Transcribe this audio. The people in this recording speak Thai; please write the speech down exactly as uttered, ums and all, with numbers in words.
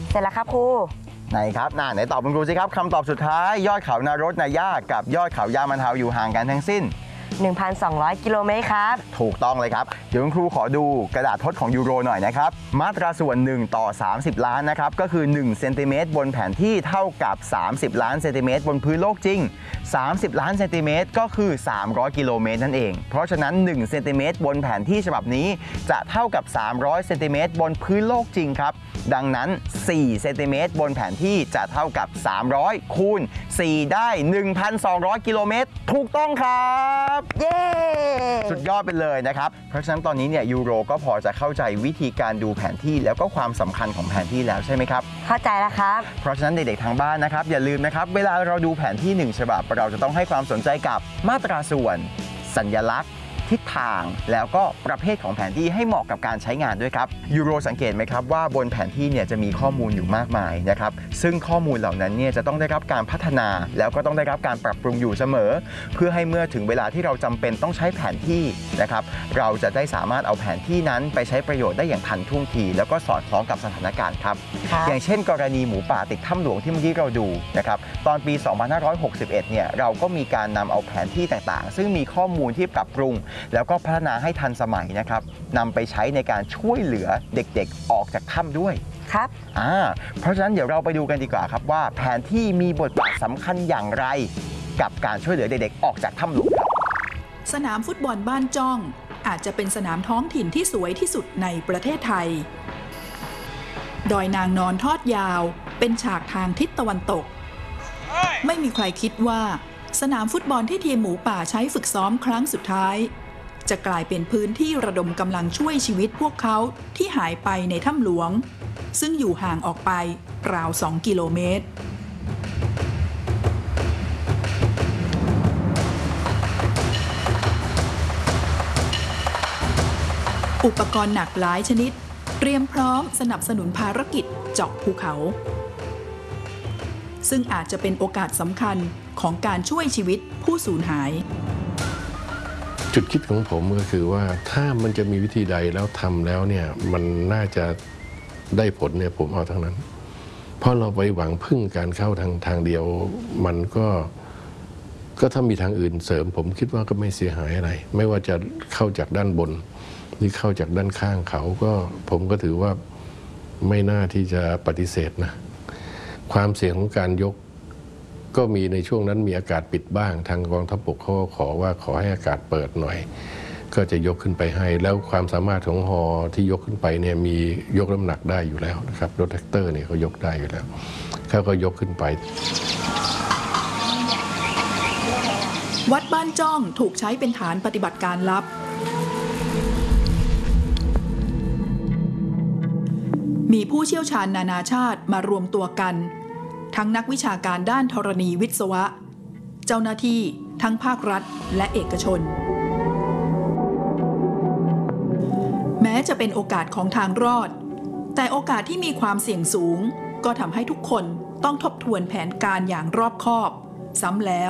เสร็จแล้วครับครูไหนครับน่าไหนตอบคุณครูสิครับคำตอบสุดท้ายยอดเขานารถนายากับยอดเขายามันเทาอยู่ห่างกันทั้งสิ้นหนึ่งพันสองร้อย กิโลเมตรครับถูกต้องเลยครับเดี๋ยวคุณครูขอดูกระดาษทดของยูโรหน่อยนะครับมาตราส่วนหนึ่งต่อสามสิบล้านนะครับก็คือหนึ่งเซนติเมตรบนแผนที่เท่ากับสามสิบล้านเซนติเมตรบนพื้นโลกจริงสามสิบล้านเซนติเมตรก็คือสามร้อยกิโลเมตรนั่นเองเพราะฉะนั้นหนึ่งเซนติเมตรบนแผนที่ฉบับนี้จะเท่ากับสามร้อยเซนติเมตรบนพื้นโลกจริงครับดังนั้นสี่เซนติเมตรบนแผนที่จะเท่ากับสามร้อยคูณสี่ได้ หนึ่งพันสองร้อย กิโลเมตรถูกต้องครับเย้สุดยอดไปเลยนะครับเพราะฉะนั้นตอนนี้เนี่ยยูโรก็พอจะเข้าใจวิธีการดูแผนที่แล้วก็ความสำคัญของแผนที่แล้วใช่ไหมครับเข้าใจแล้วครับเพราะฉะนั้นเด็กๆทางบ้านนะครับอย่าลืมนะครับเวลาเราดูแผนที่หนึ่งฉบับเราจะต้องให้ความสนใจกับมาตราส่วนสัญลักษณ์ทิศทางแล้วก็ประเภทของแผนที่ให้เหมาะกับการใช้งานด้วยครับยูโรสังเกตไหมครับว่าบนแผนที่เนี่ยจะมีข้อมูลอยู่มากมายนะครับซึ่งข้อมูลเหล่านั้นเนี่ยจะต้องได้รับการพัฒนาแล้วก็ต้องได้รับการปรับปรุงอยู่เสมอเพื่อให้เมื่อถึงเวลาที่เราจำเป็นต้องใช้แผนที่นะครับเราจะได้สามารถเอาแผนที่นั้นไปใช้ประโยชน์ได้อย่างทันท่วงทีแล้วก็สอดคล้องกับสถานการณ์ครับอย่างเช่นกรณีหมูป่าติดถ้ำหลวงที่เมื่อกี้เราดูนะครับตอนปีสองพันห้าร้อยหกสิบเอ็ดเนี่ยเราก็มีการนำเอาแผนที่ต่างๆซึ่งมีข้อมูลที่ปรับปรุงแล้วก็พัฒนาให้ทันสมัยนะครับนำไปใช้ในการช่วยเหลือเด็กๆออกจากถ้ำด้วยครับอ่าเพราะฉะนั้นเดี๋ยวเราไปดูกันดีกว่าครับว่าแผนที่มีบทบาทสำคัญอย่างไรกับการช่วยเหลือเด็กๆออกจากถ้ำหลวงครับสนามฟุตบอลบ้านจ้องอาจจะเป็นสนามท้องถิ่นที่สวยที่สุดในประเทศไทยดอยนางนอนทอดยาวเป็นฉากทางทิศตะวันตกไม่มีใครคิดว่าสนามฟุตบอลที่ทีมหมูป่าใช้ฝึกซ้อมครั้งสุดท้ายจะกลายเป็นพื้นที่ระดมกำลังช่วยชีวิตพวกเขาที่หายไปในถ้ำหลวงซึ่งอยู่ห่างออกไปราวสองกิโลเมตรอุปกรณ์หนักหลายชนิดเตรียมพร้อมสนับสนุนภารกิจเจาะภูเขาซึ่งอาจจะเป็นโอกาสสำคัญของการช่วยชีวิตผู้สูญหายจุดคิดของผมก็คือว่าถ้ามันจะมีวิธีใดแล้วทำแล้วเนี่ยมันน่าจะได้ผลเนี่ยผมเอาทั้งนั้นเพราะเราไปหวังพึ่งการเข้าทางทางเดียวมันก็ก็ถ้ามีทางอื่นเสริมผมคิดว่าก็ไม่เสียหายอะไรไม่ว่าจะเข้าจากด้านบนหรือเข้าจากด้านข้างเขาก็ผมก็ถือว่าไม่น่าที่จะปฏิเสธนะความเสี่ยงของการยกก็มีในช่วงนั้นมีอากาศปิดบ้างทางกองทัพบกเขาขอว่าขอให้อากาศเปิดหน่อยก็จะยกขึ้นไปให้แล้วความสามารถของฮอที่ยกขึ้นไปเนี่ยมียกน้ำหนักได้อยู่แล้วนะครับรถแท็กเตอร์เนี่ยเขายกได้อยู่แล้วเขาก็ยกขึ้นไปวัดบ้านจ้องถูกใช้เป็นฐานปฏิบัติการลับมีผู้เชี่ยวชาญนานาชาติมารวมตัวกันทั้งนักวิชาการด้านธรณีวิศวะเจ้าหน้าที่ทั้งภาครัฐและเอกชนแม้จะเป็นโอกาสของทางรอดแต่โอกาสที่มีความเสี่ยงสูงก็ทำให้ทุกคนต้องทบทวนแผนการอย่างรอบคอบซ้ำแล้ว